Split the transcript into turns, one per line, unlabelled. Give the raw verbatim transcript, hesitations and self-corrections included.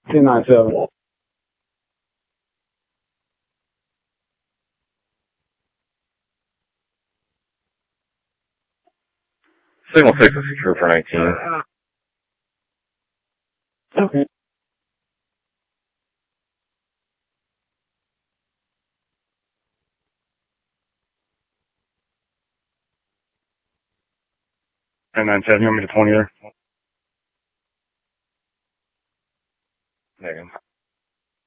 ten nine seven.
Signal six is secure for nineteen.
Okay.
ten nine seven, you want me to twenty there?